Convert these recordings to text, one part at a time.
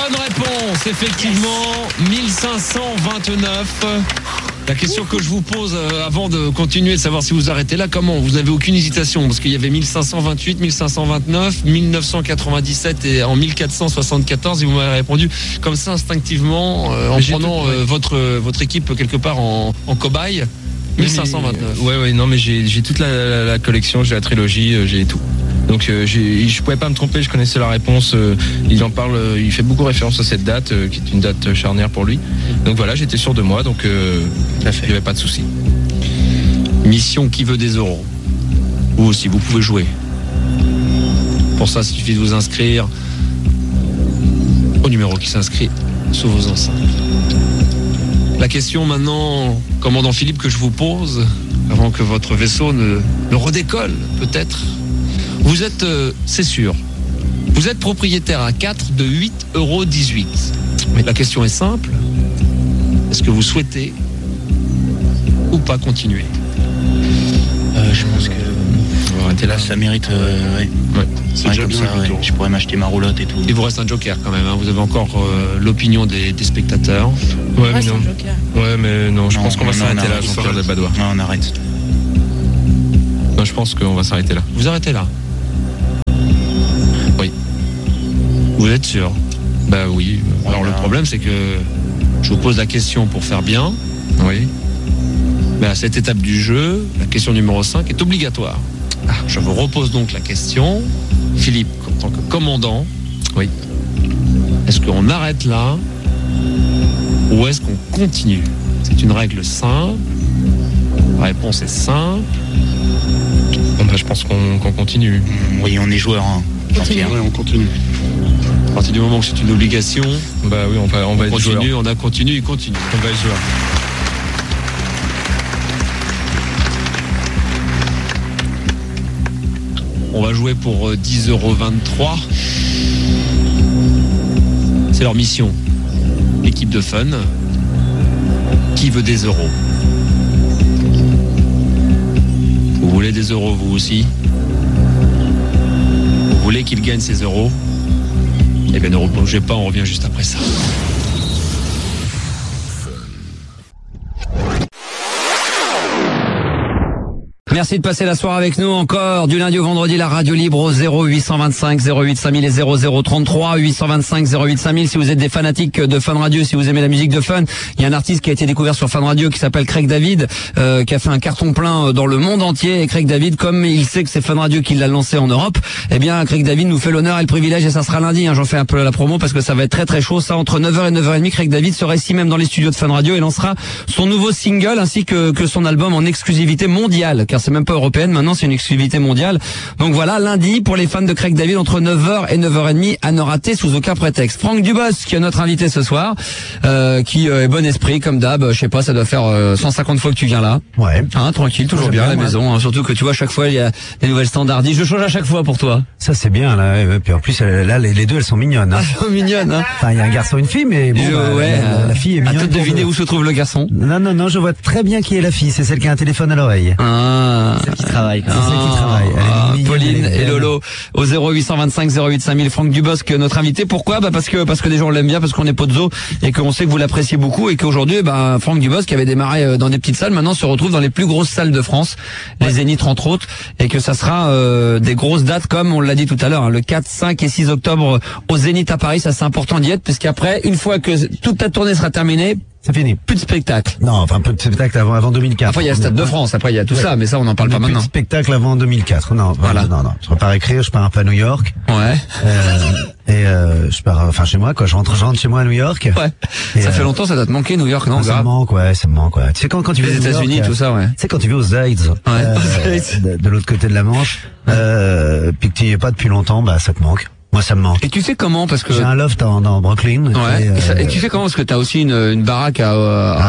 Bonne réponse, effectivement, 1529. La question que je vous pose avant de continuer, de savoir si vous arrêtez là, comment? Vous n'avez aucune hésitation, parce qu'il y avait 1528, 1529, 1997 et en 1474, et vous m'avez répondu comme ça instinctivement, en prenant votre équipe quelque part en cobaye. 1529. Ouais, non, mais j'ai toute la collection, j'ai la trilogie, j'ai tout. Donc je pouvais pas me tromper, je connaissais la réponse. Il en parle, il fait beaucoup référence à cette date, qui est une date charnière pour lui. Donc voilà, j'étais sûr de moi, donc il n'y avait pas de souci. Mission qui veut des euros. Vous aussi, vous pouvez jouer. Pour ça, il suffit de vous inscrire au numéro qui s'inscrit sous vos enceintes. La question maintenant, commandant Philippe, que je vous pose, avant que votre vaisseau ne redécolle, peut-être. Vous êtes, c'est sûr, vous êtes propriétaire à 4 de 8,18 €. Mais la question est simple. Est-ce que vous souhaitez ou pas continuer? Je pense que arrêter là, ça mérite. Ouais. C'est vrai, comme ça, ouais. Je pourrais m'acheter ma roulotte et tout. Il vous reste un joker quand même. Hein. Vous avez encore l'opinion des spectateurs. Ouais, mais non. Ouais, mais non. Je pense qu'on va s'arrêter là. Jean-Pierre de Badois. Non, on arrête. Non, je pense qu'on va s'arrêter là. Vous arrêtez là? Oui. Vous êtes sûr? Bah oui. Alors le problème, c'est que je vous pose la question pour faire bien. Oui. Mais à cette étape du jeu, la question numéro 5 est obligatoire. Je vous repose donc la question. Philippe, en tant que commandant, oui. Est-ce qu'on arrête là ou est-ce qu'on continue? C'est une règle simple. La réponse est simple. Bon, bah, je pense qu'on continue. Oui, on est joueur. Hein. Oui, on continue. À partir du moment où c'est une obligation, bah oui, on va être continue, joueur. On a continué, il continue. On va être joueur. On va jouer pour 10,23 €. C'est leur mission. L'équipe de Fun. Qui veut des euros? Vous voulez des euros, vous aussi? Vous voulez qu'ils gagnent ces euros? Eh bien, ne replongez pas, on revient juste après ça. Merci de passer la soirée avec nous encore du lundi au vendredi, la radio libre au 0825 08 5000 et 0033 825 08 5000 si vous êtes des fanatiques de Fun Radio, si vous aimez la musique de Fun. Il y a un artiste qui a été découvert sur Fun Radio qui s'appelle Craig David, qui a fait un carton plein dans le monde entier. Et Craig David, comme il sait que c'est Fun Radio qui l'a lancé en Europe, eh bien Craig David nous fait l'honneur et le privilège, et ça sera lundi, hein, j'en fais un peu la promo parce que ça va être très très chaud, ça entre 9h et 9h30. Craig David sera ici même dans les studios de Fun Radio et lancera son nouveau single ainsi que son album en exclusivité mondiale, car c'est même pas européenne, maintenant c'est une exclusivité mondiale. Donc voilà, lundi pour les fans de Craig David entre 9h et 9h30 à ne rater sous aucun prétexte. Franck Dubosc qui est notre invité ce soir, qui est bon esprit comme d'hab, je sais pas, ça doit faire 150 fois que tu viens là. Ouais. Hein, tranquille, toujours bien à la maison, hein, surtout que tu vois à chaque fois il y a des nouvelles standardises. Je change à chaque fois pour toi. Ça c'est bien là, et puis en plus là les deux elles sont mignonnes. Hein. Ah, mignonne, hein. Enfin il y a un garçon et une fille, mais bon, la fille est mignonne. À toi de deviner où se trouve le garçon. Non, je vois très bien qui est la fille, c'est celle qui a un téléphone à l'oreille. Ah. C'est celle qui travaille. C'est celle qui travaille. Elle est Pauline et Lolo au 0825 08 5000. Franck Dubosc, notre invité. Pourquoi? Bah parce que des gens l'aiment bien, parce qu'on est pozzo et qu'on sait que vous l'appréciez beaucoup, et qu'aujourd'hui, Franck Dubosc qui avait démarré dans des petites salles, maintenant se retrouve dans les plus grosses salles de France, les Zénith entre autres, et que ça sera des grosses dates comme on l'a dit tout à l'heure, hein, le 4, 5 et 6 octobre au Zénith à Paris. Ça c'est important d'y être, parce qu'après, une fois que toute ta tournée sera terminée, c'est fini. Plus de spectacle. Non, enfin peu de spectacle avant 2004. Après il y a le Stade de France, après il y a tout ça, mais ça on n'en parle pas maintenant. Plus de spectacle avant 2004. Non, voilà. Non. Je repars écrire, je pars un peu à New York. Ouais. Je pars chez moi quoi, je rentre chez moi à New York. Ouais. Et ça fait longtemps, ça doit te manquer New York, non? Ça me manque, ouais. Tu sais quand tu vas aux États-Unis, tout ça, ouais. Tu sais quand tu vas aux States, de l'autre côté de la Manche, puis que tu y es pas depuis longtemps, ça te manque. Moi, ça me manque. Et tu sais comment, parce que j'ai un loft dans Brooklyn. Ouais. Et tu sais comment, parce que t'as aussi une baraque à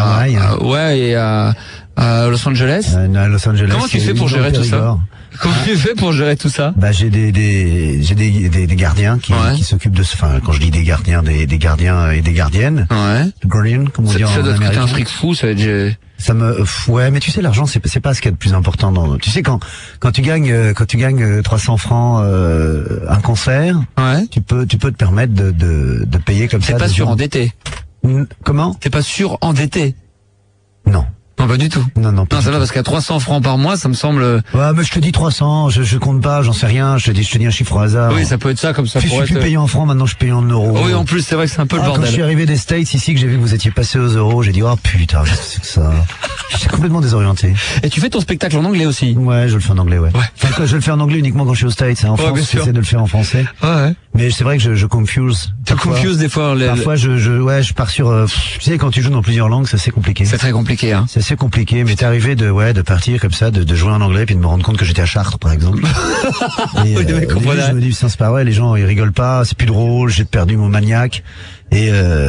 Los Angeles. À Los Angeles. Comment tu fais pour gérer tout ça? Comment tu fais pour gérer tout ça? J'ai des gardiens qui s'occupent de quand je dis des gardiens et des gardiennes. Ouais. Guardian, comme on dit en Américain. Ça doit te coûter un fric fou, ça va être Ouais, mais tu sais, l'argent, c'est pas ce qu'il y a de plus important tu sais, quand tu gagnes 300 francs, un concert, ouais. tu peux te permettre de payer comme ça. T'es pas surendetté. Comment? T'es pas surendetté. Non. Non, pas du tout. Non, ça va parce qu'à 300 francs par mois, ça me semble. Ouais, mais je te dis 300, je compte pas, j'en sais rien, je te dis un chiffre au hasard. Oui, ça peut être ça, comme ça. Je suis plus payé en francs, maintenant je paye en euros. Oui, en plus, c'est vrai que c'est un peu le bordel. Quand je suis arrivé des States ici, que j'ai vu que vous étiez passé aux euros, j'ai dit, oh putain, c'est que ça. J'étais complètement désorienté. Et tu fais ton spectacle en anglais aussi? Ouais, je le fais en anglais, ouais. Enfin, je le fais en anglais uniquement quand je suis aux States, hein. En France, j'essaie de le faire en français. Ouais. Mais c'est vrai que je confuse. Tu confuses des fois. Parfois, je pars sur, tu sais, quand tu joues dans plusieurs langues, c'est assez compliqué. C'est très compliqué, hein. C'est assez compliqué, mais t'es arrivé de partir comme ça, de jouer en anglais, puis de me rendre compte que j'étais à Chartres, par exemple. Et, oui, mais je me dis, c'est pas vrai, les gens, ils rigolent pas, c'est plus drôle, j'ai perdu mon maniaque. Et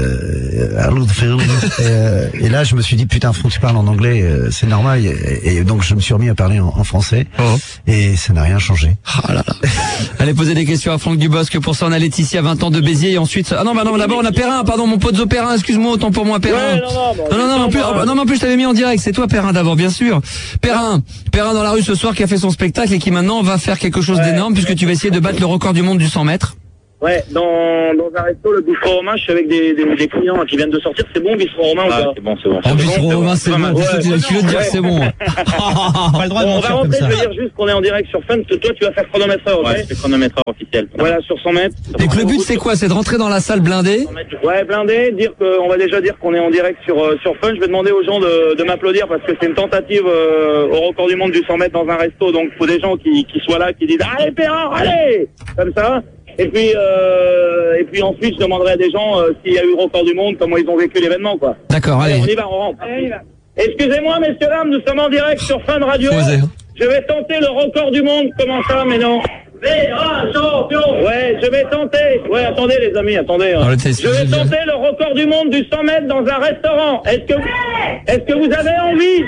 là, je me suis dit, putain, faut que tu parles en anglais, c'est normal. Et donc, je me suis remis à parler en français. Oh. Et ça n'a rien changé. Oh là là. Allez poser des questions à Franck Dubosc. Pour ça, on a Laetitia, 20 ans de Béziers. Et ensuite, non, d'abord, on a Perrin, pardon, mon pote Zo Perrin, excuse-moi, autant pour moi, Perrin. Ouais, non, en plus, je t'avais mis en direct. C'est toi, Perrin, d'abord, bien sûr. Perrin dans la rue ce soir, qui a fait son spectacle et qui maintenant va faire quelque chose d'énorme, puisque tu vas essayer de battre le record du monde du 100 mètres. Ouais, dans un resto, le bistrot romain, je suis avec des clients qui viennent de sortir. C'est bon, bistrot romain ou pas? C'est bon. Oh, bistrot romain, c'est bon. Tu veux te dire c'est bon. Pas le droit de mentir comme ça. Je veux dire juste qu'on est en direct sur Fun, parce que toi, tu vas faire chronométreur, ok? Ouais, c'est chronométreur officiel. Voilà, sur 100 mètres. Donc le but, c'est quoi? C'est de rentrer dans la salle blindée? Ouais, blindée, on va déjà dire qu'on est en direct sur Fun. Je vais demander aux gens de m'applaudir parce que c'est une tentative au record du monde du 100 mètres dans un resto. Donc, faut des gens qui soient là, qui disent, allez, Perrin, allez! Comme ça. Et puis ensuite, je demanderai à des gens s'il y a eu le record du monde, comment ils ont vécu l'événement, quoi. D'accord, allez. On y va, on rentre. Excusez-moi, messieurs, dames, nous sommes en direct sur Fun Radio. Je vais tenter le record du monde. Comment ça, mais non? Champion. Ouais, je vais tenter. Ouais, attendez, les amis, attendez. Je vais tenter le record du monde du 100 mètres dans un restaurant. Est-ce que vous avez envie?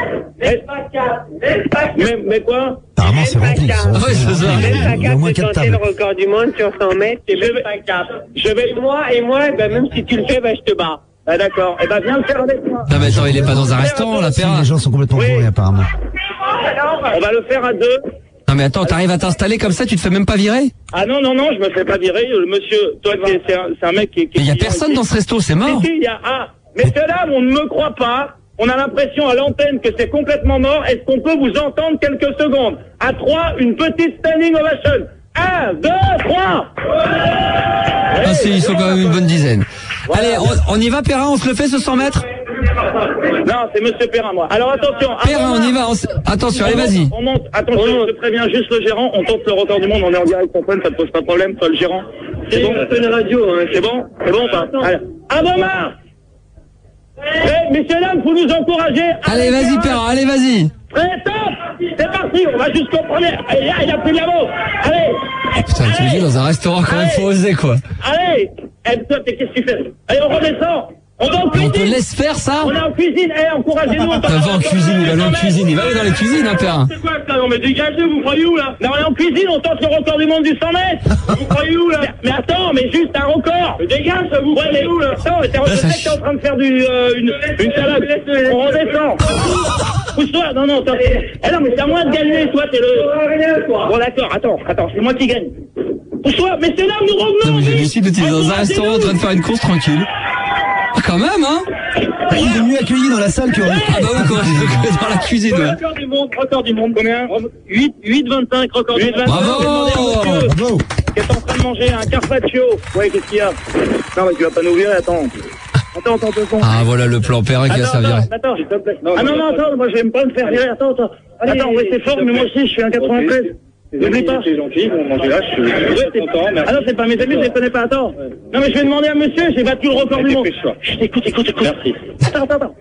Mais quoi? Apparemment, c'est rempli. Ouais, c'est ça. Il y a au moins 4 tables. Le record du monde sur 100 mètres, c'est même pas 4. Et moi, même si tu le fais, je te bats. Ah d'accord. Eh ben viens le faire avec moi. Non mais attends, il est pas dans un restaurant, là, Perrin. Les gens sont complètement bourrés, apparemment. On va le faire à deux. Non mais attends, t'arrives à t'installer comme ça, tu te fais même pas virer? Ah non, je me fais pas virer. Le monsieur, toi, c'est un mec qui il y a personne dans ce resto, c'est mort. Messieurs, dames, on ne me croit pas. On a l'impression à l'antenne que c'est complètement mort. Est-ce qu'on peut vous entendre quelques secondes? À 3, une petite standing ovation. 1, 2, 3. Ah si, ils sont quand même une bonne dizaine. Voilà. Allez, on y va, Perrin, on se le fait ce 100 mètres? Non, c'est monsieur Perrin, moi. Alors attention. Perrin, on y va. Attention, allez, vas-y. On monte. Attention, je te préviens juste le gérant. On tente le record du monde. On est en direct en Fun, ça te pose pas de problème. Toi, le gérant. C'est bon. Fun Radio, hein. C'est bon ou pas? Allez. À vos mains. Messieurs, dames, faut nous encourager. Allez, vas-y, Perrin, allez, vas-y. C'est parti, on va jusqu'au premier. Il a pris de la mot. Allez. Putain, tu me dis dans un restaurant quand même, faut oser, quoi. Allez. Toi, qu'est-ce que tu fais? Allez, on redescend. On va en cuisine. On te laisse faire ça? On est en cuisine. Encouragez-nous. On va en cuisine, il va aller en cuisine. Il va aller dans les cuisines, hein, Perrin. C'est quoi ça? Non, mais dégagez, vous croyez où, là? Non, on est en cuisine, on tente le record du monde du 100 mètres. Vous croyez où, là? Mais attends, mais juste un record. Mais dégage, ça vous croyez où, là? Attends, t'es en train de faire une salade. On redescend. Pousse-toi. Non, attends. Eh non, mais c'est à moi de gagner, toi, t'es le... Bon, d'accord, attends, c'est moi qui gagne. Pousse-toi, mais c'est là, nous revenons. Non, mais j'ai décidé d'être dans un restaurant en train de faire une course tranquille. Ah, quand même, hein? Il est mieux accueilli dans la salle que... Ah bah oui, dans la cuisine, ouais. Record du monde, combien? 8,25, record du monde. Bravo! Qu'est-ce que t'es en train de manger? Un carpaccio. Ouais, qu'est-ce qu'il y a? Non, mais tu vas pas nous virer, attends. Attends. Ah, voilà le plan Perrin qui a servi. Attends, s'il te plaît. Attends, moi j'aime pas me faire virer, attends. Attends, ouais, c'est fort, mais moi aussi, je suis un 93. N'oublie pas. C'est gentil, vous mangez là, je suis content. Ah non, c'est pas mes amis, je les connais pas, attends. Non, mais je vais demander à monsieur, j'ai battu le record du monde. Écoute. Merci. Attends.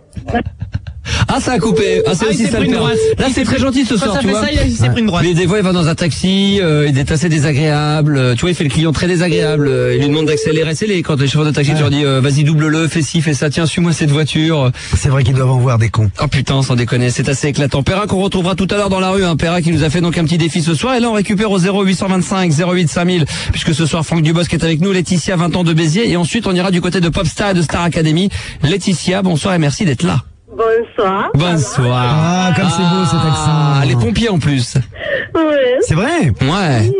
Ah, ça a coupé. Ah, c'est aussi ça le Perrin. Là, c'est très gentil ce soir, tu vois. Il s'est pris une droite. Mais des fois, il va dans un taxi, il est assez désagréable. Tu vois, il fait le client très désagréable. Il lui demande d'accélérer. Quand les chauffeurs de taxi, tu leur dis, vas-y, double-le, fais ci, fais ça, tiens, suis-moi cette voiture. C'est vrai qu'ils doivent en voir des cons. Oh putain, sans déconner, c'est assez éclatant. Perrin qu'on retrouvera tout à l'heure dans la rue, hein. Perrin qui nous a fait donc un petit défi ce soir. Et là, on récupère au 0825 08 5000, puisque ce soir, Franck Dubosc est avec nous, Laetitia, 20 ans de Béziers. Et ensuite, on ira du côté de Popstar et de Star Academy. Laetitia, bonsoir et merci d'être là. Bonsoir. Bonsoir. Ah, comme c'est beau cet accent. Les pompiers en plus. Ouais. C'est vrai? Ouais.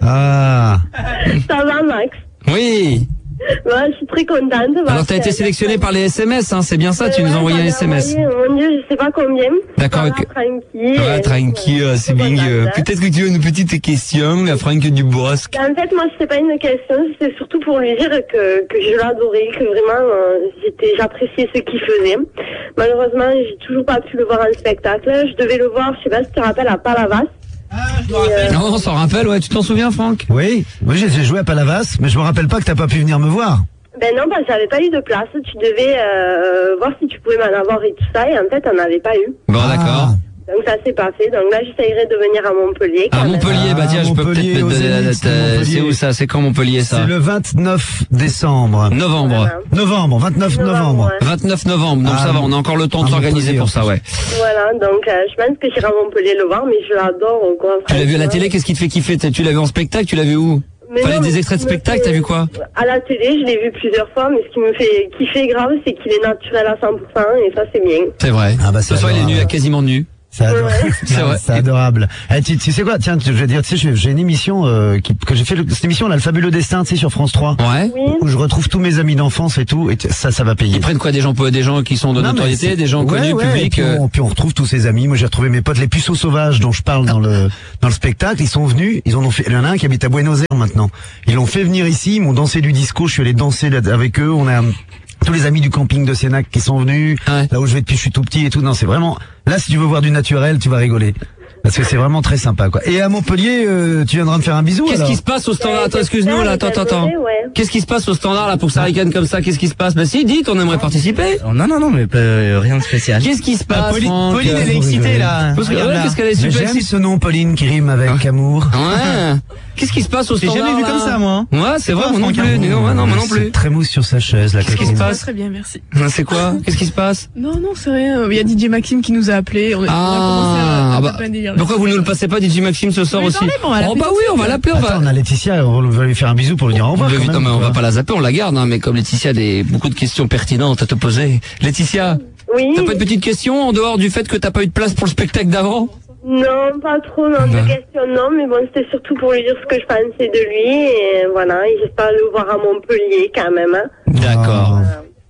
Ah. Ça va, Max? Oui. Ouais, je suis très contente. Alors t'as été sélectionné par les SMS, hein, c'est bien ça, tu nous as envoyé un SMS. Mon Dieu, je sais pas combien. D'accord. Voilà, tranquille. Ouais, tranquille, c'est bien. Peut-être que tu as une petite question, la Franck Dubosc. En fait, moi, c'est pas une question, c'est surtout pour lui dire que je l'adorais, que vraiment, j'appréciais ce qu'il faisait. Malheureusement, j'ai toujours pas pu le voir en spectacle. Je devais le voir, je sais pas si tu te rappelles, à Palavas. Je me rappelle. Non, on s'en rappelle, ouais, tu t'en souviens, Franck? Oui, j'ai joué à Palavas, mais je me rappelle pas que t'as pas pu venir me voir. Ben non, parce que j'avais pas eu de place. Tu devais voir si tu pouvais m'en avoir et tout ça, et en fait, on n'avait pas eu. Bon, d'accord. Donc ça s'est pas fait. Donc là, j'essayerai de venir à Montpellier. À Montpellier, bah tiens, je peux peut-être Montpellier, te donner la aux date. Zénith, C'est où ça? C'est quand Montpellier, ça? C'est le 29 décembre. Novembre. Novembre, 29 novembre. Ouais. 29 novembre, donc ça va, on a encore le temps de à s'organiser Montpellier, pour ça, ouais. Voilà, donc je pense que j'irai à Montpellier le voir, mais je l'adore. Tu l'as vu à la télé, qu'est-ce qui te fait kiffer? Tu l'as vu en spectacle, tu l'as vu où? Fallait des extraits de spectacle, t'as vu quoi? À la télé, je l'ai vu plusieurs fois, mais ce qui me fait kiffer grave, c'est qu'il est naturel à 100%, et ça, c'est bien. C'est vrai. Ah bah, Ce soir, il est nu, quasiment nu. C'est adorable. C'est vrai. C'est adorable. Eh, tu sais quoi? Tiens, je vais dire, tu sais, j'ai une émission que j'ai fait. Cette émission, là, le fabuleux destin, tu sais, sur France 3. Ouais. Oui. Où je retrouve tous mes amis d'enfance et tout. Et ça va payer. Ils prennent quoi, des gens qui sont de Non, mais notoriété, c'est- des gens connus, ouais, publics? Et puis on retrouve tous ses amis. Moi, j'ai retrouvé mes potes, les puceaux sauvages dont je parle dans le spectacle. Ils sont venus. Il y en a un qui habite à Buenos Aires maintenant. Ils l'ont fait venir ici. Ils m'ont dansé du disco. Je suis allé danser avec eux. On a tous les amis du camping de Sénac qui sont venus. Ouais. Là où je vais depuis je suis tout petit et tout. Non, c'est vraiment. Là, si tu veux voir du naturel, tu vas rigoler. Parce que c'est vraiment très sympa, quoi. Et à Montpellier, tu viendras me faire un bisou. Qu'est-ce alors qui se passe au standard? Attends, excuse-nous, là, attends. Ouais. Qu'est-ce qui se passe au standard, là, pour que ça ricane comme ça? Qu'est-ce qui se passe? Bah si, dites, on aimerait participer. Non, mais rien de spécial. Qu'est-ce qui se passe, Pauline, Franck? Pauline, elle est excitée, là. Parce que, Regarde, ouais, là. qu'est-ce qu'elle est Mais super j'aime excitée. ce nom, Pauline, qui rime avec amour. Ouais. Qu'est-ce qui se passe au J'ai standard? jamais vu là comme ça, moi. Ouais, c'est vrai, quoi, moi non Franck, plus. hein? Non, non, moi non plus. C'est très mousse sur sa chaise, la Qu'est-ce qui se copine. passe? Très bien, merci. C'est quoi? Qu'est-ce qui se passe? Non, c'est rien. Il y a DJ Maxime qui nous a appelé. On a commencé à bah, taper un délire. pourquoi vous ne le passez pas, DJ Maxime, ce soir On va lui aussi? parler, bon, on va Oh l'appeler bah tout oui, de on va suite. l'appeler, on va. Attends, on a Laetitia, on va lui faire un bisou pour lui dire au revoir. quand Non, même, mais on quoi. va pas la zapper, on la garde, hein, mais comme Laetitia a beaucoup de questions pertinentes à te poser. Laetitia, Oui. t'as pas une petite question en dehors du fait que t'as pas eu de place pour le spectacle d'avant? Non, pas trop, non, Bah. de questions, non, mais bon, c'était surtout pour lui dire ce que je pensais de lui, et voilà, et j'espère le voir à Montpellier quand même, hein. D'accord.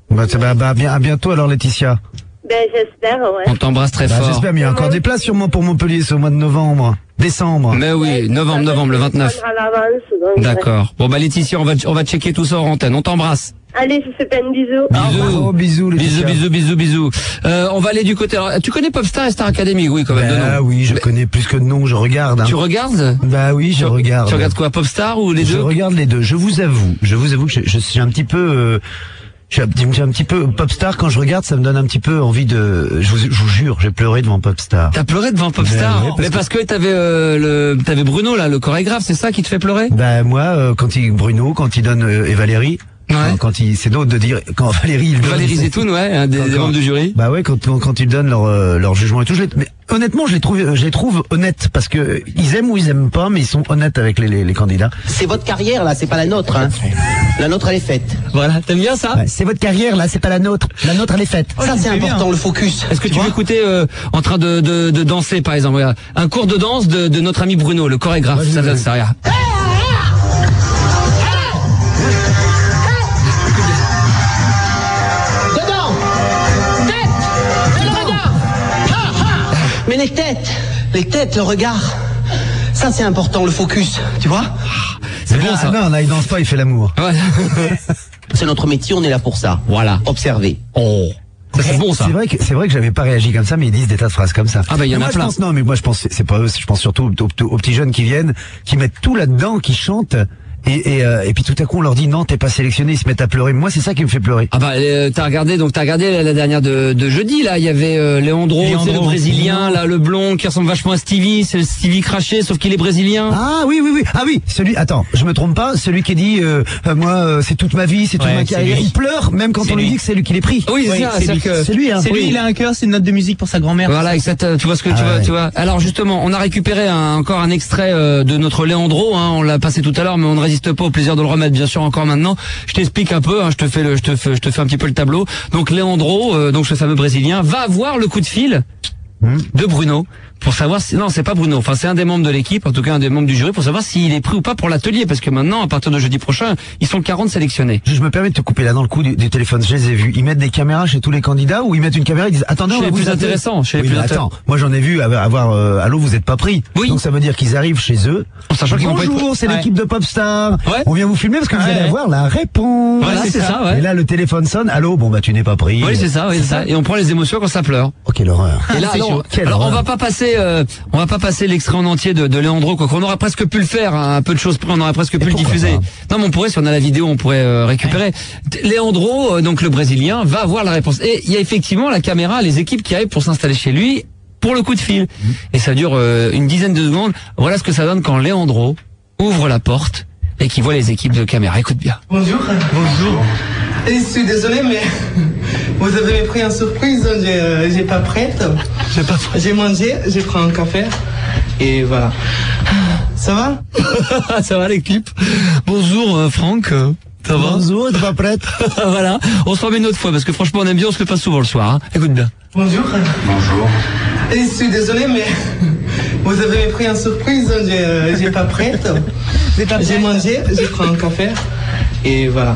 À bientôt alors, Laetitia. Ben, j'espère, ouais. On t'embrasse très fort. J'espère, mais il y a encore des places sûrement pour Montpellier, c'est au mois de novembre. Décembre. Mais oui, novembre, le 29. À l'avance, donc, D'accord. Bon bah Laetitia, on va checker tout ça en antenne. On t'embrasse. Allez, je vous fais plein de bisous. Oh, bisous, Laetitia. Bisous. On va aller du côté. Alors, tu connais Popstar et Star Academy, oui, quand même. de nom. Ah oui, je connais plus que de nom, je regarde. Hein. Tu regardes? Bah oui, je regarde. Tu regardes quoi, Popstar ou les Je deux? regarde les deux. Je vous avoue que je suis un petit peu. J'ai un petit peu Popstar, quand je regarde, ça me donne un petit peu envie de. Je vous jure, j'ai pleuré devant Popstar. T'as pleuré devant Popstar? Ouais, Mais parce que t'avais Bruno là, le chorégraphe, c'est ça qui te fait pleurer? Bah moi, Bruno, quand il donne et Valérie, Ouais. c'est d'autres de dire quand Valérie il donne. Valérie Zetoun, ouais, un des Quand- membres du jury. Bah ouais, quand ils donnent leur jugement et tout, mais honnêtement, je les trouve honnêtes parce que ils aiment ou ils aiment pas, mais ils sont honnêtes avec les candidats. C'est votre carrière là, c'est pas la nôtre. Hein. La nôtre elle est faite. Voilà, t'aimes bien ça? Ouais, c'est votre carrière là, c'est pas la nôtre. La nôtre elle est faite. Ça c'est important, le focus. Est-ce que tu veux écouter en train de danser par exemple, regarde, un cours de danse de notre ami Bruno, le chorégraphe, ça regarde. Dedans. Mais les têtes, le regard. Ça c'est important, le focus, tu vois. C'est bon ça. Non, il danse pas, il fait l'amour. Ouais. C'est notre métier, on est là pour ça. Voilà. Observer. Oh. Ça c'est bon ça. C'est vrai que j'avais pas réagi comme ça, mais ils disent des tas de phrases comme ça. Ah bah il y en Mais a moi, plein. je pense c'est pas eux, je pense surtout aux petits jeunes qui viennent, qui mettent tout là-dedans, qui chantent. Et puis tout à coup on leur dit non, t'es pas sélectionné, ils se mettent à pleurer. Moi c'est ça qui me fait pleurer. Ah bah t'as regardé la dernière de jeudi là, il y avait Leandro, tu sais, le brésilien là, le blond qui ressemble vachement à Stevie, c'est le Stevie craché sauf qu'il est brésilien. Ah oui. Ah oui, attends, je me trompe pas, celui qui dit moi c'est toute ma vie, c'est toute ma carrière. Il pleure même quand on lui dit que c'est lui qui l'est pris. Oui, c'est ça, C'est lui hein. C'est lui, il a un cœur, c'est une note de musique pour sa grand-mère. Voilà, exact. Tu vois ce que tu vois. Alors justement, on a récupéré encore un extrait de notre Leandro, hein, on l'a passé tout à l'heure, mais on résiste pas au plaisir de le remettre, bien sûr, encore maintenant. Je t'explique un peu, hein, je te fais un petit peu le tableau. Donc Leandro, donc ce fameux Brésilien, va avoir le coup de fil de Bruno pour savoir si... Non, c'est pas Bruno, enfin c'est un des membres de l'équipe, en tout cas un des membres du jury, pour savoir s'il est pris ou pas pour l'atelier, parce que maintenant, à partir de jeudi prochain, ils sont 40 sélectionnés. Je me permets de te couper là dans le coup du téléphone, je les ai vus. Ils mettent des caméras chez tous les candidats ou ils mettent une caméra, ils disent attendez, on va vous appeler. Chez les plus intéressants. Moi j'en ai vu avoir allô, vous êtes pas pris. Oui. Donc ça veut dire qu'ils arrivent chez eux. En sachant qu'ils vont pas être... Bonjour, c'est l'équipe de Popstar. Ouais. On vient vous filmer parce que vous allez avoir la réponse. Voilà, c'est ça, ouais. Et là le téléphone sonne, allô, bon bah tu n'es pas pris. Oui, c'est ça, oui, c'est ça. Et on prend les émotions quand ça pleure. Oh, quelle horreur. Et là, alors on va pas passer l'extrait en entier de Leandro, quoi. On aurait presque pu le faire, hein, un peu de choses près, on aurait presque pu le diffuser. Non, mais on pourrait, si on a la vidéo, on pourrait récupérer. Leandro, donc le Brésilien, va avoir la réponse. Et il y a effectivement la caméra, les équipes qui arrivent pour s'installer chez lui pour le coup de fil. Et ça dure une dizaine de secondes. Voilà ce que ça donne quand Leandro ouvre la porte et qu'il voit les équipes de caméra. Écoute bien. Bonjour. Bonjour. Je suis désolé, mais vous avez pris en surprise, donc j'ai pas prête. J'ai mangé, j'ai pris un café, et voilà. Ça va? Ça va l'équipe. Bonjour Franck. Ça va? Bonjour, t'es pas prête? Voilà. On se remet une autre fois, parce que franchement on aime bien, on se fait pas souvent le soir. Hein. Écoute bien. Bonjour. Bonjour. Je suis désolé, mais vous avez pris en surprise, donc j'ai pas prête. J'ai mangé, j'ai pris un café, et voilà.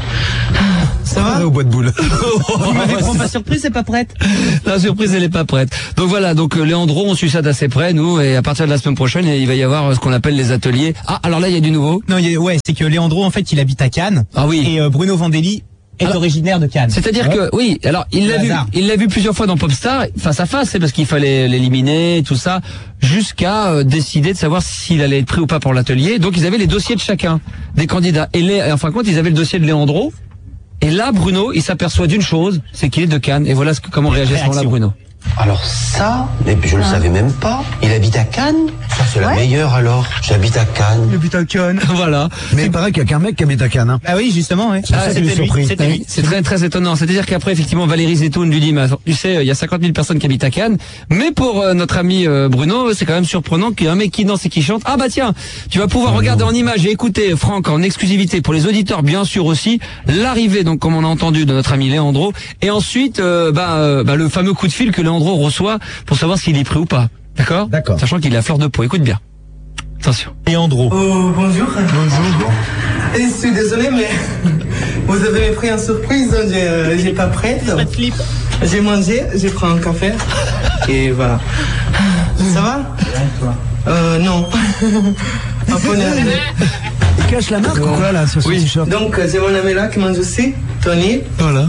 Ça va? Au bois de boule. Vous m'avez pris ma surprise, c'est pas prête? La surprise, elle est pas prête. Donc voilà, donc Leandro, on suit ça d'assez près, nous, et à partir de la semaine prochaine, il va y avoir ce qu'on appelle les ateliers. Ah, alors là, il y a du nouveau. Non, c'est que Leandro, en fait, il habite à Cannes. Ah oui. Et Bruno Vandelli est originaire de Cannes. C'est-à-dire que, oui, alors, il l'a vu plusieurs fois dans Popstar, face à face, c'est parce qu'il fallait l'éliminer, tout ça, jusqu'à décider de savoir s'il allait être pris ou pas pour l'atelier. Donc, ils avaient les dossiers de chacun, des candidats. Et en fin de compte, ils avaient le dossier de Leandro. Et là, Bruno, il s'aperçoit d'une chose, c'est qu'il est de Cannes. Et voilà comment réagit à ce moment-là, Bruno. Alors ça, mais je ne le savais même pas. Il habite à Cannes? Ça, c'est la meilleure alors. J'habite à Cannes. Il habite à Cannes. Voilà. Mais il paraît qu'il y a qu'un mec qui habite à Cannes. Hein. Ah oui, justement, ouais. C'était lui. C'est très, très étonnant. C'est-à-dire qu'après, effectivement, Valérie Zetoun lui dit, mais tu sais, il y a 50 000 personnes qui habitent à Cannes. Mais pour notre ami Bruno, c'est quand même surprenant qu'il y ait un mec qui danse et qui chante. Ah bah tiens, tu vas pouvoir regarder en image et écouter, Franck, en exclusivité pour les auditeurs, bien sûr aussi, l'arrivée, donc comme on a entendu, de notre ami Leandro. Et ensuite, le fameux coup de fil que Leandro reçoit pour savoir s'il est pris ou pas. D'accord? D'accord. Sachant qu'il est à fleur de peau. Écoute bien. Attention. Leandro. Oh, bonjour. Bonjour. Je suis désolé, mais vous avez pris en surprise, donc j'ai pas prête. J'ai mangé, j'ai pris un café, et voilà. Ça va? Non. Un peu nerveux. Il cache la marque ou quoi là sur ce t-shirt? Donc j'ai mon ami là qui mange aussi, Tony. Voilà.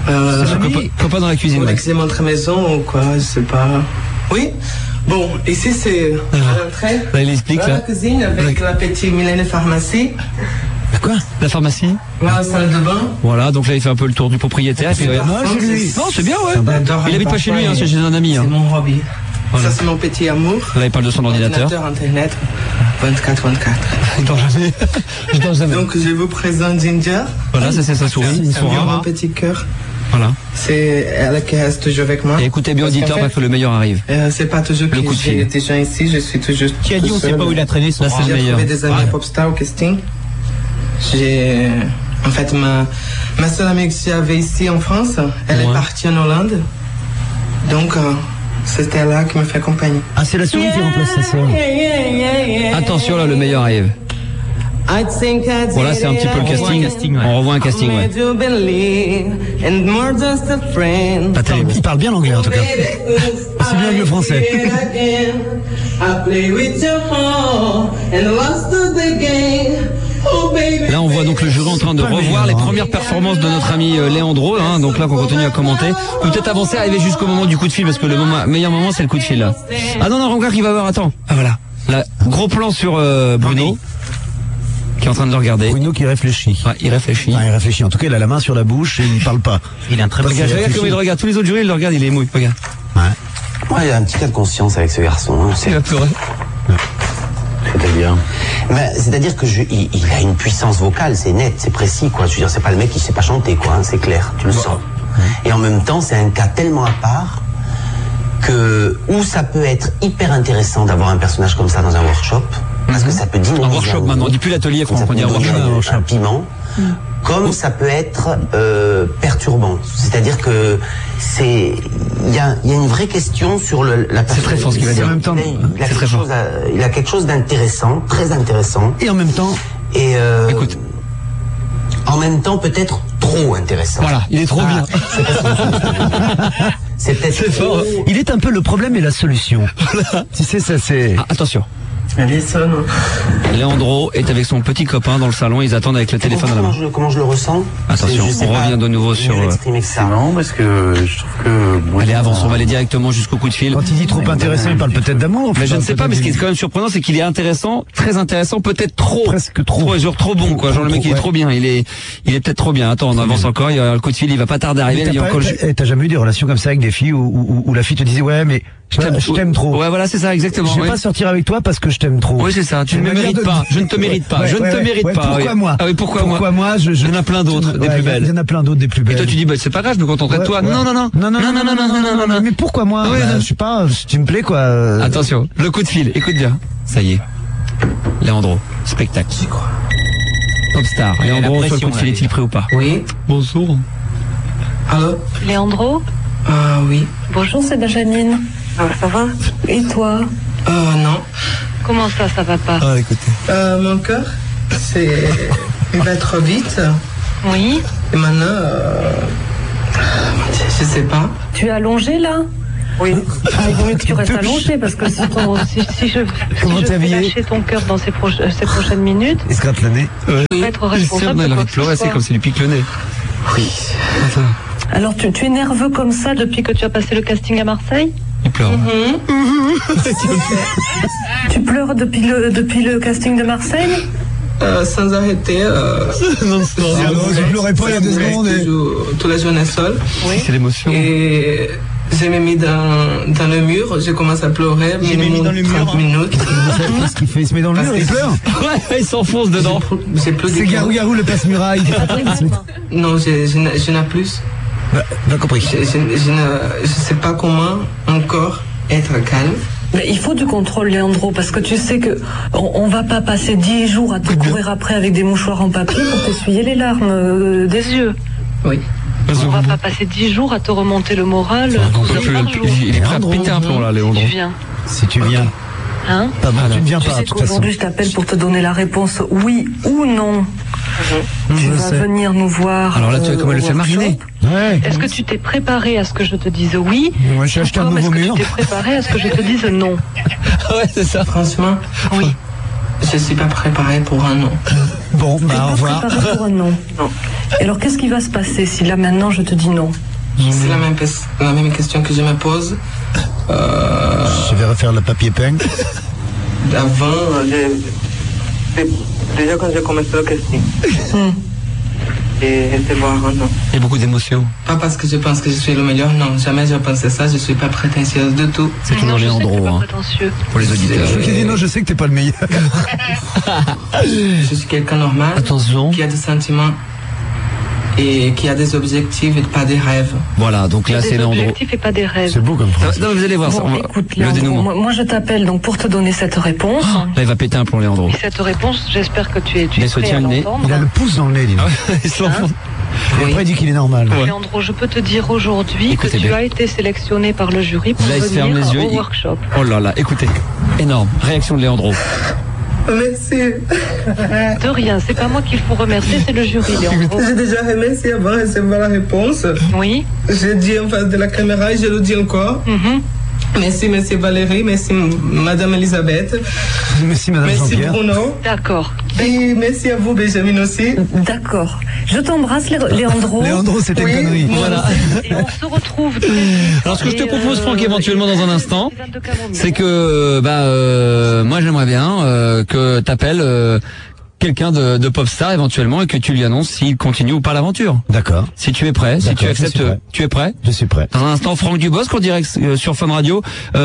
C'est copain dans la cuisine. C'est montre maison ou quoi, je sais pas. Oui. Bon, ici c'est l'entrée. Là, il explique la cuisine avec la petite Mylène pharmacie. Quoi? La pharmacie? La salle de bain. Voilà, donc là il fait un peu le tour du propriétaire. Non, c'est bien, ouais. Il habite pas chez lui, hein, c'est chez un ami. C'est mon hobby. Voilà. Ça c'est mon petit amour. Là il parle de son ordinateur. Internet 24/24. Il dort jamais. Je dors jamais. Donc je vous présente Ginger. Voilà, ça c'est sa souris. Une souris. Un petit cœur. Voilà. C'est elle qui reste toujours avec moi. Et écoutez bien auditeur parce que le meilleur arrive. C'est pas toujours que j'ai des gens ici, je suis toujours. Qui a dit on sait pas où il a traîné son. Là c'est le meilleur. J'ai trouvé des amis Popstar au casting. En fait ma seule amie que j'avais ici en France, elle est partie en Hollande. Donc c'était là qui me fait compagnie. Ah, c'est la souris qui remplace sa sœur. Attention là, le meilleur arrive. Voilà, c'est un petit peu le casting. On revoit un casting, ouais. Pas terrible. Il parle bien l'anglais en tout cas. C'est bien que le français. Là, on voit donc le jury en train de revoir les premières performances de notre ami Leandro. Hein, donc là, qu'on continue à commenter. Ou peut-être avancer, arriver jusqu'au moment du coup de fil, parce que le meilleur moment, c'est le coup de fil là. Ah non, regarde qu'il va avoir. Attends. Ah voilà. Là, gros plan sur Bruno, qui est en train de le regarder. Bruno qui réfléchit. Ouais, il réfléchit. Ah, il réfléchit. En tout cas, il a la main sur la bouche et il ne parle pas. Il a un très bon regard. Regarde comment il regarde. Tous les autres jurys, ils le regardent, il est mouille. Regarde. Ouais. Ouais, il y a un petit cas de conscience avec ce garçon. Hein. Il va pleurer. C'est-à-dire c'est-à-dire que il a une puissance vocale, c'est net, c'est précis, quoi. Je veux dire, c'est pas le mec qui sait pas chanter, quoi. Hein, c'est clair, tu le sens. Et en même temps, c'est un cas tellement à part où ça peut être hyper intéressant d'avoir un personnage comme ça dans un workshop, Parce que ça peut dynamiser un workshop maintenant, on dit plus l'atelier, Franck, on dit un workshop. Un piment. Comme ça peut être perturbant, c'est-à-dire que il y a une vraie question sur la. C'est très fort ce qu'il va dire. En même temps, il a quelque chose d'intéressant, très intéressant. Et en même temps. Écoute. En même temps, peut-être trop intéressant. Voilà, il est trop bien. C'est peut-être fort. Il est un peu le problème et la solution. Voilà. Tu sais, ça c'est. Attention. Allez, sonne. Leandro est avec son petit copain dans le salon, ils attendent avec le téléphone à la main. Comment je le ressens? Attention, on revient de nouveau sur... C'est marrant parce que je trouve que... Allez, avance, on va aller directement jusqu'au coup de fil. Quand il dit trop intéressant, il parle peut-être d'amour. Mais je ne sais pas, mais ce qui est quand même surprenant, c'est qu'il est intéressant, très intéressant, peut-être trop. Presque trop. Genre trop bon, quoi. Genre le mec, il est trop bien. Il est peut-être trop bien. Attends, on avance encore, il y a le coup de fil, il va pas tarder à arriver. T'as jamais eu des relations comme ça avec des filles où la fille te disait ouais, mais je t'aime trop. Ouais, voilà, c'est ça, exactement. Je vais pas sortir avec toi parce que je t'aime trop. Oui, c'est ça. Tu ne me mérites pas. Je ne te mérite pas. Je ne te mérite pas. Pourquoi moi? Ah oui, pourquoi moi? Pourquoi moi? Il y en a plein d'autres, des plus belles. Il y en a plein d'autres, des plus belles. Et toi, tu dis, bah, c'est pas grave, je me contenterai de toi. Non. Mais pourquoi moi? Je sais pas, tu me plais, quoi. Attention, le coup de fil, écoute bien. Ça y est. Leandro, spectacle. Popstar. Leandro, sur le coup de fil, est-il prêt ou pas? Oui. Bonjour. Allô? Leandro? Oui. Bonjour, c'est Benjamin. Ça va? Et toi? Non. Comment ça va pas? Écoutez. Mon cœur, il va trop vite. Oui. Et maintenant, je sais pas. Tu es allongé là? Oui. Il vaut mieux que tu restes allongé parce que si je fais lâcher ton cœur dans ces prochaines minutes, il se gratte le nez. Tu vas être responsable de quoi que ce soit. C'est comme s'il lui pique le nez. Oui. Alors tu es nerveux comme ça depuis que tu as passé le casting à Marseille? Il pleure. Tu pleures depuis le casting de Marseille? Sans arrêter. Non, je pleurais pas il y a 2 secondes. Toute la journée seule. Oui. C'est l'émotion. Et j'ai mis dans le mur, j'ai commencé à pleurer. J'ai mis dans le mur. 30 minutes. Qu'est-ce qu'il fait? Il se met dans le mur et il pleure? Ouais, il s'enfonce dedans. C'est Garou le passe-muraille. Non, je n'ai plus. Bien compris. Je ne sais pas comment encore être calme. Mais il faut du contrôle, Leandro, parce que tu sais que on va pas passer 10 jours à te courir après avec des mouchoirs en papier pour t'essuyer les larmes des yeux. Oui. On va pas passer 10 jours à te remonter le moral 12 heures par jour. Il est prêt à péter un plomb là, Leandro. Tu viens. Si tu viens. Hein? Pas bon, tu ne viens pas. Tu sais qu'aujourd'hui, je t'appelle pour te donner la réponse oui ou non. Tu vas venir nous voir. Alors là, tu vas comment le faire mariner? Ouais. Est-ce que tu t'es préparé à ce que je te dise oui? Moi, j'ai acheté un nouveau mur. Est-ce que tu t'es préparé à ce que je te dise non? Ouais, c'est ça. Franchement, oui. Je suis pas préparé pour un non. Bon, bah au revoir. Préparé pour un non. Non. Et alors, qu'est-ce qui va se passer si là maintenant je te dis non? C'est la même question que je me pose. Je vais refaire le papier peint. Avant, déjà quand j'ai commencé le casting. Et de voir un non. Il y a beaucoup d'émotions. Pas parce que je pense que je suis le meilleur, non, jamais je pensais ça, je suis pas prétentieuse du tout. C'est toujours Leandro, hein, pour les auditeurs. Je qui dit non, je sais que t'es pas le meilleur. Je suis quelqu'un normal, attention, qui a des sentiments et qui a des objectifs et pas des rêves. Voilà, donc là c'est Leandro. Des objectifs et pas des rêves. C'est beau comme phrase. Non, vous allez voir, bon, écoute, le dénouement. Moi je t'appelle donc pour te donner cette réponse. Là il va péter un plomb, Leandro. Et cette réponse, j'espère que tu es prêt à l'entendre. Il a le pouce dans le nez, dis donc. Il s'enfonce. Et après il dit qu'il est normal. Leandro, je peux te dire aujourd'hui que tu as été sélectionné par le jury pour venir au workshop. Oh là là, écoutez, énorme, réaction de Leandro. Merci. De rien, c'est pas moi qu'il faut remercier, c'est le jury, Leandro. J'ai déjà remercié avant de recevoir la réponse. Oui. J'ai dit en face de la caméra et je le dis encore. Merci, merci Valérie, merci Madame Elisabeth. Merci Madame Jean-Pierre. Merci Bruno. D'accord. Et merci à vous Benjamin aussi. D'accord. Je t'embrasse Leandro. Leandro, c'était une connerie. Voilà. Et on se retrouve. Alors ce que je te propose, Franck, éventuellement dans un instant, c'est que moi j'aimerais bien que t'appelles quelqu'un de Popstar éventuellement et que tu lui annonces s'il continue ou pas l'aventure. D'accord. Si tu es prêt, si tu acceptes, tu es prêt? Je suis prêt. Dans un instant, Franck Dubosc en direct sur Fun Radio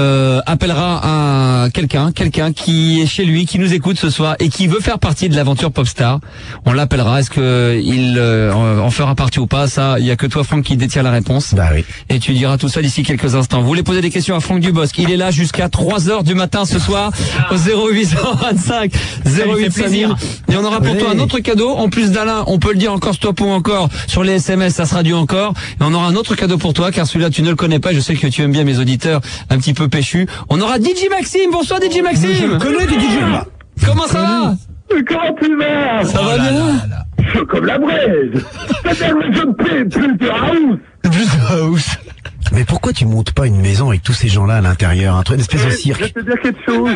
appellera quelqu'un qui est chez lui, qui nous écoute ce soir et qui veut faire partie de l'aventure Popstar. On l'appellera. Est-ce que il en fera partie ou pas? Ça, il y a que toi, Franck, qui détient la réponse. Bah oui. Et tu diras tout ça d'ici quelques instants. Vous voulez poser des questions à Franck Dubosc? Il est là jusqu'à 3h du matin ce soir au 0825 08 5000. Et on aura pour toi un autre cadeau. En plus d'Alain, on peut le dire encore stop ou encore sur les SMS, ça sera du encore. Et on aura un autre cadeau pour toi, car celui-là tu ne le connais pas. Je sais que tu aimes bien mes auditeurs un petit peu péchus. On aura DJ Maxime. Bonsoir DJ Maxime. Je le connais, DJ. Comment ça va? Comment tu vas? Ça va bien? Je suis comme la braise. C'est-à-dire que je ne paie plus de house. Plus de house. Mais pourquoi tu montes pas une maison avec tous ces gens-là à l'intérieur, une espèce de cirque? Je vais te dire quelque chose.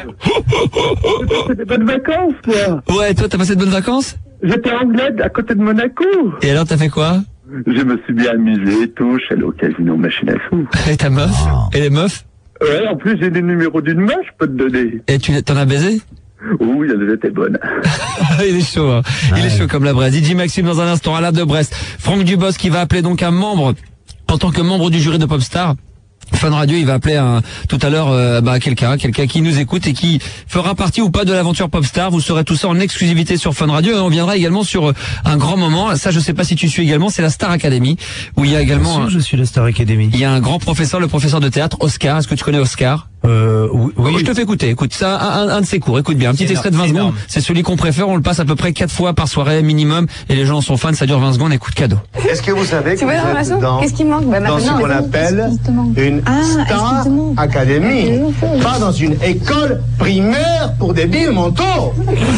J'ai passé des bonnes vacances, moi. Ouais, toi t'as passé de bonnes vacances? J'étais en Glade, à côté de Monaco. Et alors t'as fait quoi? Je me suis bien amusé et tout. Je suis allé au casino machine à sous. Et ta meuf? Et les meufs? Ouais, en plus j'ai des numéros d'une meuf, je peux te donner. Et tu t'en as baisé? Oui, elle était bonne. Il est chaud, hein. Il est chaud comme la braise. DJ Maxime dans un instant à la de Brest. Franck Dubosc qui va appeler donc un membre, en tant que membre du jury de Popstar. Fun Radio, il va appeler tout à l'heure quelqu'un qui nous écoute et qui fera partie ou pas de l'aventure Popstar. Vous saurez tout ça en exclusivité sur Fun Radio. Et on viendra également sur un grand moment. Ça, je sais pas si tu suis également. C'est la Star Academy où il y a également. Bien sûr, je suis la Star Academy. Il y a un grand professeur, le professeur de théâtre, Oscar. Est-ce que tu connais Oscar? Oui. Je te fais écouter. Écoute ça, un de ses cours. Écoute bien, un petit extrait de 20 secondes. C'est celui qu'on préfère. On le passe à peu près 4 fois par soirée minimum. Et les gens sont fans. Ça dure 20 secondes. Écoute, cadeau. Est-ce que vous savez que vous êtes dans, qu'est-ce qui manque? dans ce qu'on appelle une Star Academy, pas dans une école primaire pour débiles mentaux.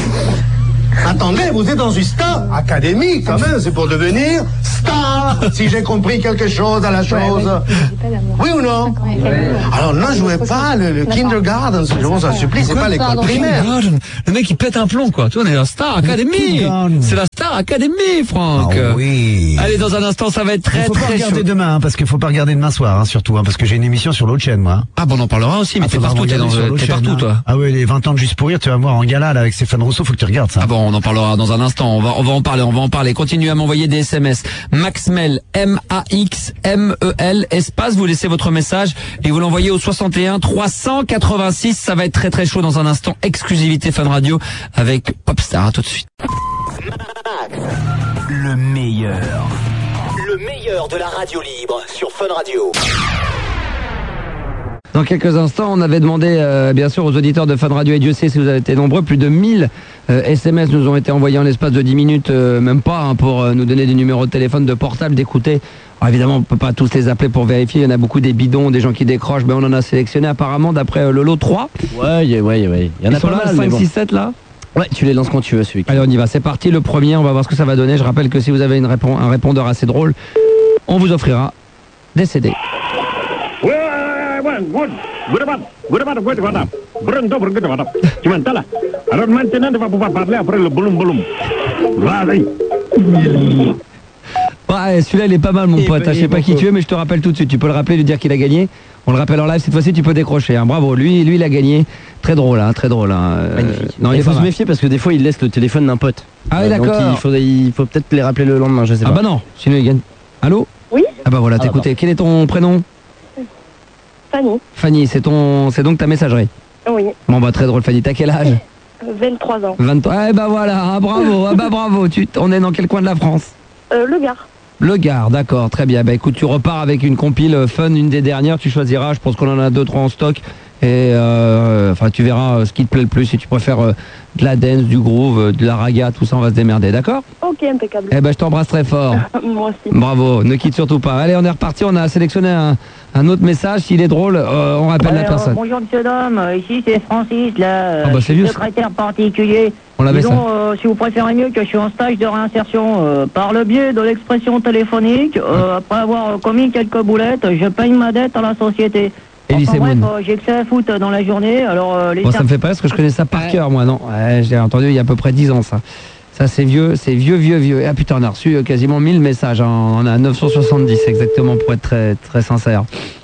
Attendez, vous êtes dans une Star Academy quand même, c'est pour devenir star, si j'ai compris quelque chose à la chose. Oui ou non? Alors ne jouez pas le kindergarten, c'est un supplice, c'est pas l'école primaire. Le mec il pète un plomb quoi. Toi on est la Star Academy. C'est la Star Academy, Franck. Ah oui. Allez, dans un instant ça va être très faut pas regarder chaud. demain, parce qu'il faut pas regarder demain soir, surtout, parce que j'ai une émission sur l'autre chaîne, moi. Ah bon, on en parlera aussi, mais t'es partout, t'es partout, toi. Ah oui, les 20 ans de Juste pour rire, tu vas voir en gala là avec Stéphane Rousseau, faut que tu regardes ça. Ah bon, on en parlera dans un instant. On va en parler. Continuez à m'envoyer des SMS. Maxmel, MAXMEL, espace. Vous laissez votre message et vous l'envoyez au 61 386. Ça va être très très chaud dans un instant. Exclusivité Fun Radio avec Popstar. À tout de suite. Le meilleur de la radio libre sur Fun Radio. Dans quelques instants, on avait demandé bien sûr aux auditeurs de Fun Radio, et Dieu sait si vous avez été nombreux, plus de 1000 SMS nous ont été envoyés en l'espace de 10 minutes, même pas, pour nous donner des numéros de téléphone, de portable, d'écouter. Alors évidemment, on peut pas tous les appeler pour vérifier, il y en a beaucoup des bidons, des gens qui décrochent, on en a sélectionné apparemment d'après le lot 3. Ouais. Il y en a sont pas là, mal, 5, 6, 7 là. Ouais, tu les lances quand tu veux, celui-là. Allez, on y va, c'est parti, le premier, on va voir ce que ça va donner. Je rappelle que si vous avez un répondeur assez drôle, on vous offrira des CD. Ouais, celui-là il est pas mal mon pote, je sais pas qui tu es mais je te rappelle tout de suite, tu peux le rappeler, lui dire qu'il a gagné. On le rappelle en live, cette fois-ci tu peux décrocher, hein. Bravo, lui il a gagné. Très drôle, hein, très drôle. Magnifique. Non, il faut se méfier parce que des fois il laisse le téléphone d'un pote. Ah oui, d'accord. Donc il faut peut-être les rappeler le lendemain, je sais pas. Ah bah non, sinon il gagne. Allô? Oui. Ah bah voilà, t'écoutes. Quel est ton prénom? Fanny. Fanny, c'est donc ta messagerie. Oui. Bon bah très drôle Fanny, t'as quel âge? 23 ans. 23. Eh bah voilà, hein, bravo, bravo. On est dans quel coin de la France? Le Gard. Le Gard, d'accord, très bien. Bah écoute, tu repars avec une compile Fun, une des dernières, tu choisiras, je pense qu'on en a 2-3 en stock. Et tu verras ce qui te plaît le plus. Si tu préfères de la dance, du groove, de la raga, tout ça, on va se démerder, d'accord? Ok, impeccable. Eh ben je t'embrasse très fort. Moi aussi. Bravo, ne quitte surtout pas. Allez, on est reparti, on a sélectionné un autre message. S'il est drôle, on rappelle la personne. Bonjour monsieur Dom, ici c'est Francis, secrétaire particulier. On l'avait ça. Si vous préférez mieux que je suis en stage de réinsertion par le biais de l'expression téléphonique, après avoir commis quelques boulettes, je paye ma dette à la société. J'ai que ça à foutre dans la journée. Alors, ça me fait pas parce que je connais ça par cœur, moi, non? Ouais, j'ai entendu il y a à peu près 10 ans, ça. Ça, c'est vieux. Et ah putain, on a reçu quasiment 1000 messages. Hein. On a 970 exactement pour être très, très sincère.